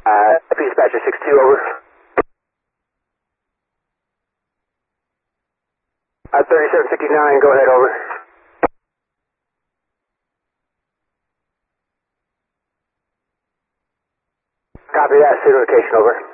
Dispatcher 6-2, over. 3759, go ahead, over. Copy that, SID location, over.